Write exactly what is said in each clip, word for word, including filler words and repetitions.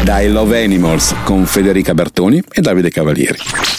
da I Love Animals con Federica Bertoni e Davide Cavalieri.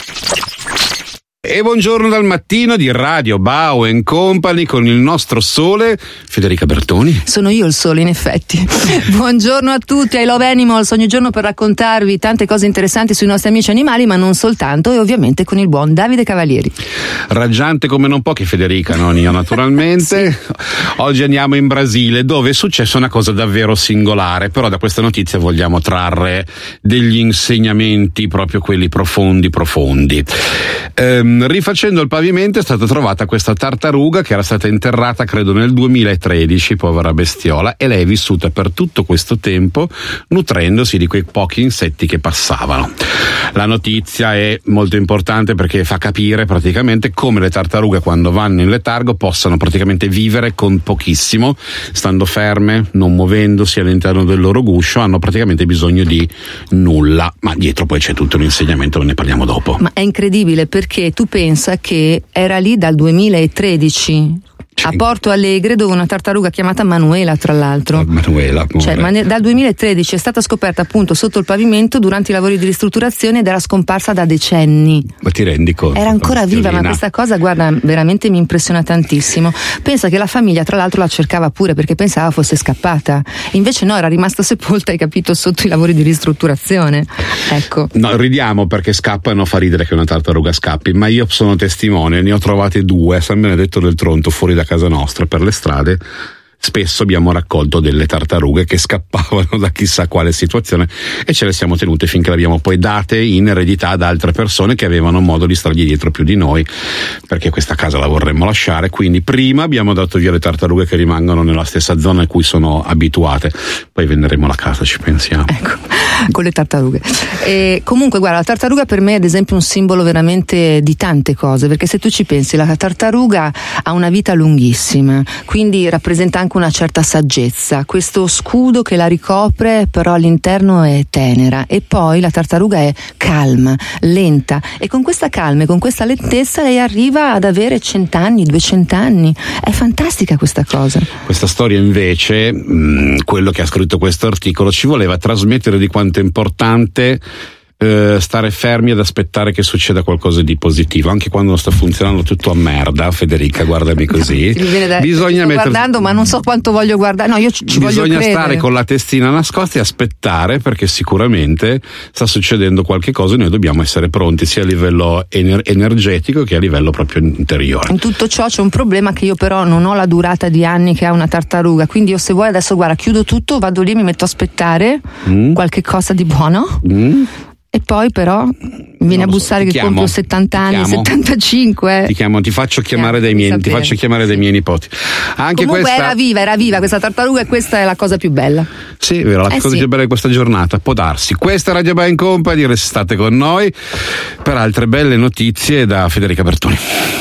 E buongiorno dal mattino di Radio Bao and Company con il nostro sole, Federica Bertoni. Sono io il sole, in effetti. Buongiorno a tutti, I Love Animals, ogni giorno per raccontarvi tante cose interessanti sui nostri amici animali, ma non soltanto, e ovviamente con il buon Davide Cavalieri. Raggiante come non pochi, Federica, non io naturalmente. Sì. Oggi andiamo in Brasile, dove è successa una cosa davvero singolare, però da questa notizia vogliamo trarre degli insegnamenti, proprio quelli profondi profondi. Ehm, Rifacendo il pavimento è stata trovata questa tartaruga che era stata interrata credo nel duemilatredici, povera bestiola, e lei è vissuta per tutto questo tempo nutrendosi di quei pochi insetti che passavano. La notizia è molto importante perché fa capire praticamente come le tartarughe, quando vanno in letargo, possano praticamente vivere con pochissimo, stando ferme, non muovendosi all'interno del loro guscio, hanno praticamente bisogno di nulla, ma dietro poi c'è tutto un insegnamento, ne parliamo dopo. Ma è incredibile, perché tu pensa che era lì dal duemilatredici a Porto Alegre, dove una tartaruga chiamata Manuela, tra l'altro. Manuela. Cioè, ma ne, dal duemilatredici è stata scoperta appunto sotto il pavimento durante i lavori di ristrutturazione ed era scomparsa da decenni. Ma ti rendi conto? Era ancora viva, ma questa cosa, guarda, veramente mi impressiona tantissimo. Pensa che la famiglia, tra l'altro, la cercava pure perché pensava fosse scappata. Invece no, era rimasta sepolta, hai capito, sotto i lavori di ristrutturazione. Ecco. No, ridiamo perché scappano, fa ridere che una tartaruga scappi, ma io sono testimone, ne ho trovate due a San Benedetto del Tronto, fuori da casa nostra, per le strade. Spesso abbiamo raccolto delle tartarughe che scappavano da chissà quale situazione e ce le siamo tenute finché le abbiamo poi date in eredità ad altre persone che avevano modo di stargli dietro più di noi, perché questa casa la vorremmo lasciare. Quindi prima abbiamo dato via le tartarughe che rimangono nella stessa zona in cui sono abituate, poi venderemo la casa, ci pensiamo. Ecco, con le tartarughe. E comunque guarda, la tartaruga per me è ad esempio un simbolo veramente di tante cose, perché se tu ci pensi, la tartaruga ha una vita lunghissima, quindi rappresenta anche una certa saggezza, questo scudo che la ricopre però all'interno è tenera, e poi la tartaruga è calma, lenta, e con questa calma e con questa lentezza lei arriva ad avere cent'anni, duecent'anni. È fantastica questa cosa. Questa storia invece, mh, quello che ha scritto questo articolo ci voleva trasmettere di quanto è importante Uh, stare fermi ad aspettare che succeda qualcosa di positivo, anche quando sta funzionando tutto a merda. Federica, guardami così. No, da, bisogna mettere... guardando, ma non so quanto voglio guardare. No, io ci, ci voglio credere. Bisogna stare con la testina nascosta e aspettare, perché sicuramente sta succedendo qualche cosa e noi dobbiamo essere pronti sia a livello ener- energetico che a livello proprio interiore. In tutto ciò c'è un problema, che io però non ho la durata di anni che ha una tartaruga, quindi io, se vuoi, adesso guarda, chiudo tutto, vado lì, mi metto a aspettare mm. qualche cosa di buono. Mm. E poi però viene a bussare so, che compro settanta anni, settantacinque. Ti chiamo, ti faccio chiamare eh, dai miei, ti faccio chiamare dai miei nipoti. Anche Comunque questa... era viva, era viva questa tartaruga, e questa è la cosa più bella. Sì, è vero, la eh cosa sì. più bella di questa giornata, può darsi. Questa è Radio Bao and Company, restate con noi per altre belle notizie da Federica Bertoni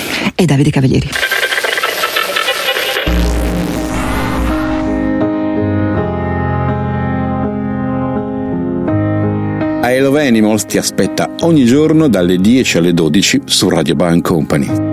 e Davide Cavalieri. I Love Animals ti aspetta ogni giorno dalle dieci alle dodici su Radio Bao and Company.